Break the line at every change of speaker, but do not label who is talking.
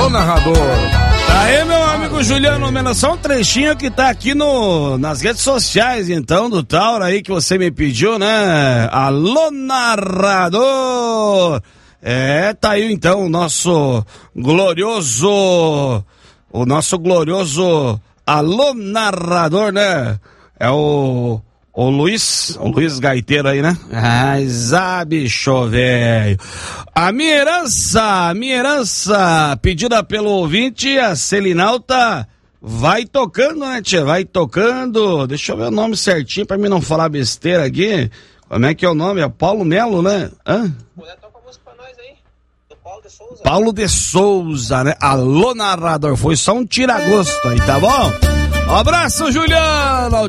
Alô, narrador.
Tá aí, meu amigo Juliano Mena, só um trechinho que tá aqui nas redes sociais, então, do Tauro aí que você me pediu, né? Alô, narrador. Tá aí, então, o nosso glorioso alô, narrador, né? É o Luiz Gaiteiro aí, né? Bicho velho. A minha herança, pedida pelo ouvinte, a Selinalta, vai tocando, né, tia? Vai tocando. Deixa eu ver o nome certinho pra mim não falar besteira aqui. Como é que é o nome? É Paulo Melo, né?
Toca a música pra nós aí. Do Paulo de Souza.
Paulo de Souza, né? Alô, narrador. Foi só um tira-gosto aí, tá bom? Um abraço, Juliano.